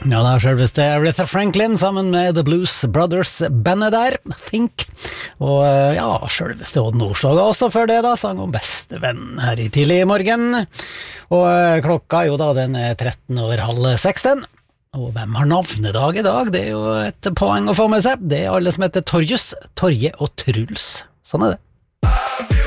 Ja, det selveste Aretha Franklin sammen med The Blues Brothers-bandet der, Think. Og ja, selveste Odd Nordstoga også før det da, sang om bestevenn her i tidlig morgen. Og klokka jo da, den 13:30. Og hvem har navnedag i dag? Det jo et poeng å få med seg. Det alle som heter Torjus, Torje og Truls. Sånn det.